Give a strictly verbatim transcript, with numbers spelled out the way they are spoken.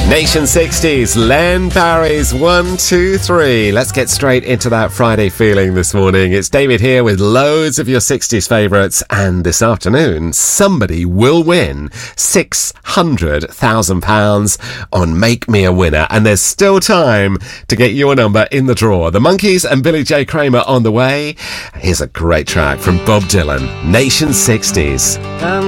Nation sixties, Len Barry's one, two, three. Let's get straight into that Friday feeling this morning. It's David here with loads of your sixties favourites. And this afternoon, somebody will win six hundred thousand pounds on Make Me a Winner. And there's still time to get your number in the draw. The Monkees and Billy J. Kramer on the way. Here's a great track from Bob Dylan, Nation sixties.